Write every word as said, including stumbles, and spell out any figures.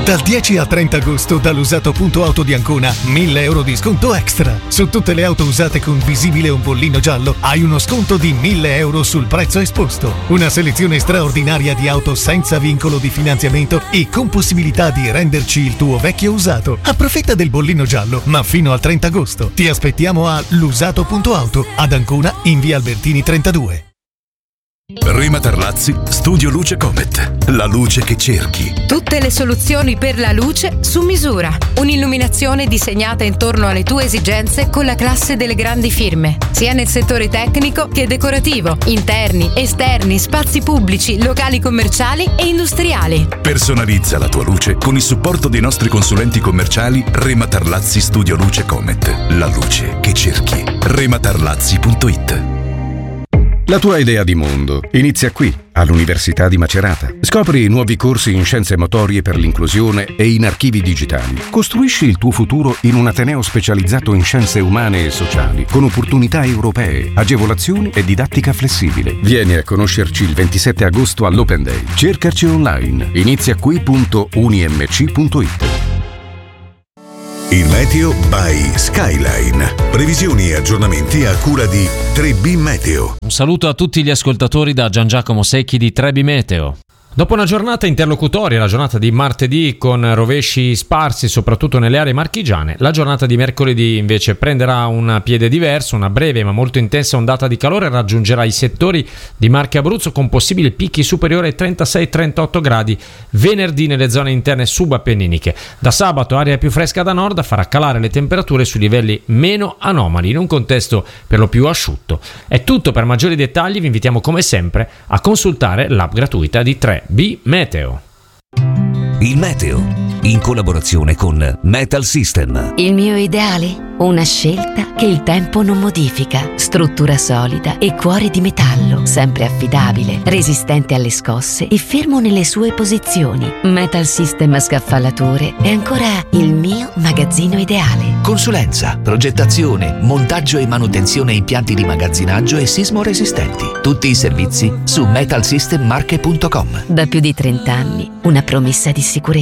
Dal dieci al trenta agosto dall'usato.auto di Ancona mille euro di sconto extra. Su tutte le auto usate con visibile o bollino giallo hai uno sconto di mille euro sul prezzo esposto. Una selezione straordinaria di auto senza vincolo di finanziamento e con possibilità di renderci il tuo vecchio usato. Approfitta del bollino giallo, ma fino al trenta agosto. Ti aspettiamo a l'usato.auto ad Ancona in via Albertini trentadue. Rema Tarlazzi, Studio Luce Comet. La luce che cerchi. Tutte le soluzioni per la luce su misura. Un'illuminazione disegnata intorno alle tue esigenze con la classe delle grandi firme, sia nel settore tecnico che decorativo, interni, esterni, spazi pubblici, locali commerciali e industriali. Personalizza la tua luce con il supporto dei nostri consulenti commerciali Rema Tarlazzi Studio Luce Comet. La luce che cerchi. rema tarlazzi punto it. La tua idea di mondo inizia qui, all'Università di Macerata. Scopri i nuovi corsi in scienze motorie per l'inclusione e in archivi digitali. Costruisci il tuo futuro in un ateneo specializzato in scienze umane e sociali, con opportunità europee, agevolazioni e didattica flessibile. Vieni a conoscerci il ventisette agosto all'Open Day. Cercaci online. iniziaqui punto unimc punto it. Il meteo by Skyline. Previsioni e aggiornamenti a cura di tre B Meteo. Un saluto a tutti gli ascoltatori da Gian Giacomo Secchi di tre B Meteo. Dopo una giornata interlocutoria, la giornata di martedì con rovesci sparsi soprattutto nelle aree marchigiane, la giornata di mercoledì invece prenderà un piede diverso, una breve ma molto intensa ondata di calore raggiungerà i settori di Marche e Abruzzo con possibili picchi superiori ai trentasei trentotto gradi venerdì nelle zone interne subappenniniche. Da sabato aria più fresca da nord farà calare le temperature su livelli meno anomali in un contesto per lo più asciutto. È tutto, per maggiori dettagli vi invitiamo come sempre a consultare l'app gratuita di tre B Meteo. Il meteo, in collaborazione con Metal System. Il mio ideale? Una scelta che il tempo non modifica. Struttura solida e cuore di metallo, sempre affidabile, resistente alle scosse e fermo nelle sue posizioni. Metal System Scaffalature è ancora il mio magazzino ideale. Consulenza, progettazione, montaggio e manutenzione impianti di magazzinaggio e sismo resistenti. Tutti i servizi su metal system marche punto com. Da più di trenta anni, una promessa di sicurezza.